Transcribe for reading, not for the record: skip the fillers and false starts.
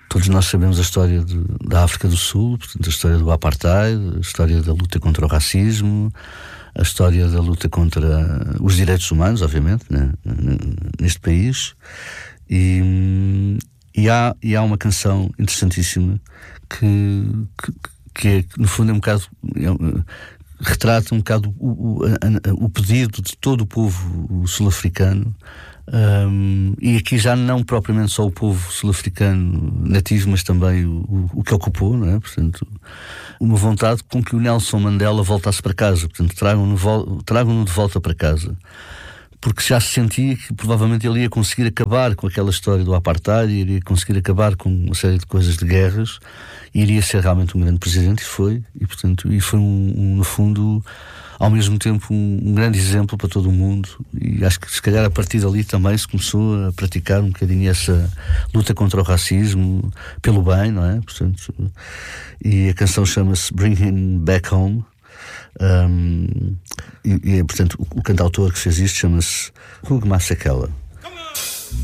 Todos nós sabemos a história da África do Sul, portanto, a história do apartheid, a história da luta contra o racismo, a história da luta contra os direitos humanos, obviamente, né, neste país. E há uma canção interessantíssima que no fundo é um bocado... retrata um bocado o pedido de todo o povo sul-africano, e aqui já não propriamente só o povo sul-africano nativo, mas também o que ocupou, não é? Portanto, uma vontade com que o Nelson Mandela voltasse para casa, portanto, tragam-no de volta para casa, porque já se sentia que provavelmente ele ia conseguir acabar com aquela história do apartheid, iria conseguir acabar com uma série de coisas, de guerras, e iria ser realmente um grande presidente, e foi no fundo, ao mesmo tempo, um grande exemplo para todo o mundo. E acho que se calhar a partir dali também se começou a praticar um bocadinho essa luta contra o racismo pelo bem, não é? Portanto, e a canção chama-se Bring Him Back Home. Portanto, o cantautor que fez isto chama-se Hugh Masekela.